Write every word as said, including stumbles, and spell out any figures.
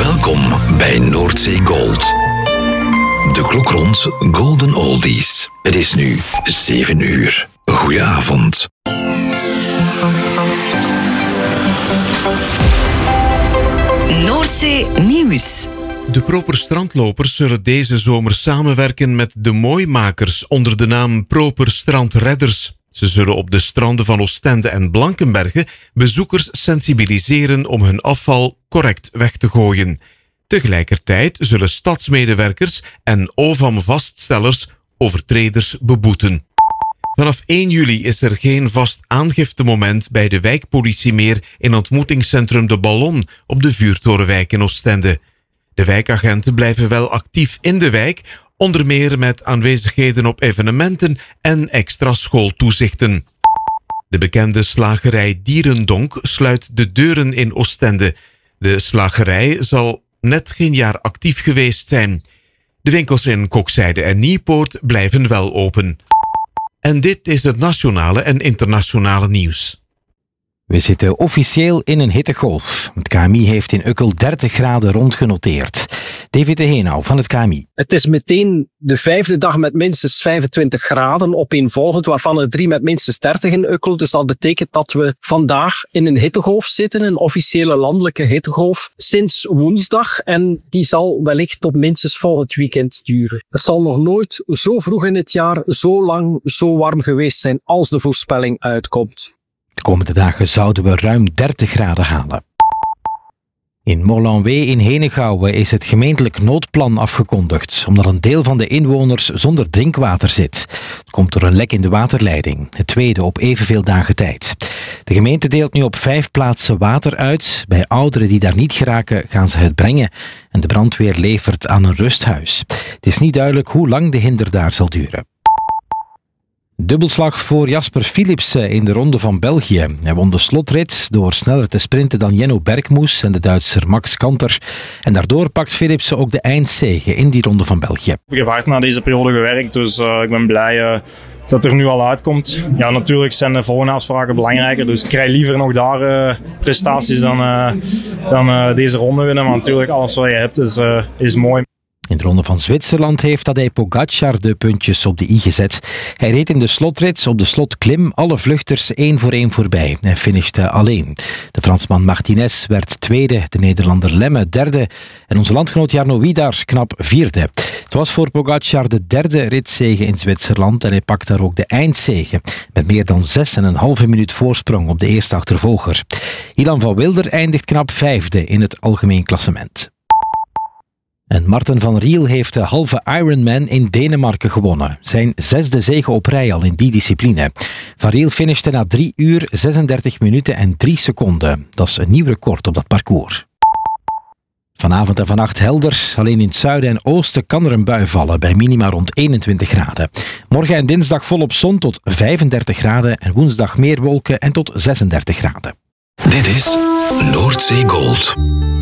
Welkom bij Noordzee Gold. De klok rond Golden Oldies. Het is nu zeven uur. Goedenavond. Noordzee Nieuws. De Proper Strandlopers zullen deze zomer samenwerken met de Mooimakers onder de naam Proper Strandredders. Ze zullen op de stranden van Oostende en Blankenberge bezoekers sensibiliseren om hun afval correct weg te gooien. Tegelijkertijd zullen stadsmedewerkers en O V A M-vaststellers overtreders beboeten. Vanaf één juli is er geen vast aangiftemoment bij de wijkpolitie meer in ontmoetingscentrum De Ballon op de Vuurtorenwijk in Oostende. De wijkagenten blijven wel actief in de wijk, onder meer met aanwezigheden op evenementen en extra schooltoezichten. De bekende slagerij Dierendonk sluit de deuren in Oostende. De slagerij zal net geen jaar actief geweest zijn. De winkels in Kokzijde en Nieuwpoort blijven wel open. En dit is het nationale en internationale nieuws. We zitten officieel in een hittegolf. Het K M I heeft in Ukkel dertig graden rondgenoteerd. David de Heenau van het K M I. Het is meteen de vijfde dag met minstens vijfentwintig graden opeenvolgend, waarvan er drie met minstens dertig in Ukkel. Dus dat betekent dat we vandaag in een hittegolf zitten, een officiële landelijke hittegolf, sinds woensdag. En die zal wellicht tot minstens volgend weekend duren. Het zal nog nooit zo vroeg in het jaar zo lang zo warm geweest zijn als de voorspelling uitkomt. De komende dagen zouden we ruim dertig graden halen. In Molenwee in Henegouwen is het gemeentelijk noodplan afgekondigd, omdat een deel van de inwoners zonder drinkwater zit. Het komt door een lek in de waterleiding, het tweede op evenveel dagen tijd. De gemeente deelt nu op vijf plaatsen water uit. Bij ouderen die daar niet geraken, gaan ze het brengen. En de brandweer levert aan een rusthuis. Het is niet duidelijk hoe lang de hinder daar zal duren. Dubbelslag voor Jasper Philipsen in de Ronde van België. Hij won de slotrit door sneller te sprinten dan Jenno Bergmoes en de Duitser Max Kanter. En daardoor pakt Philipsen ook de eindzege in die Ronde van België. Ik heb hard naar deze periode gewerkt, dus uh, ik ben blij uh, dat er nu al uitkomt. Ja, natuurlijk zijn de volgende afspraken belangrijker, dus ik krijg liever nog daar uh, prestaties dan, uh, dan uh, deze ronde winnen. Maar natuurlijk, alles wat je hebt is, uh, is mooi. In de Ronde van Zwitserland heeft Tadej Pogacar de puntjes op de i gezet. Hij reed in de slotrit op de slotklim alle vluchters één voor één voorbij en finishte alleen. De Fransman Martinez werd tweede, de Nederlander Lemme derde en onze landgenoot Jarno Widar knap vierde. Het was voor Pogacar de derde ritzege in Zwitserland en hij pakt daar ook de eindzege met meer dan zes en een halve minuut voorsprong op de eerste achtervolger. Ilan van Wilder eindigt knap vijfde in het algemeen klassement. En Marten van Riel heeft de halve Ironman in Denemarken gewonnen. Zijn zesde zege op rij al in die discipline. Van Riel finishte na drie uur, zesendertig minuten en drie seconden. Dat is een nieuw record op dat parcours. Vanavond en vannacht helder. Alleen in het zuiden en oosten kan er een bui vallen bij minima rond eenentwintig graden. Morgen en dinsdag volop zon tot vijfendertig graden en woensdag meer wolken en tot zesendertig graden. Dit is Noordzee Gold.